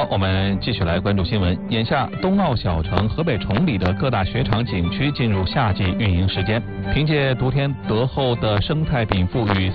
好，我们继续来关注新闻。眼下，冬奥小城河北崇礼的各大雪场景区进入夏季运营时间。凭借得天独厚的生态禀赋与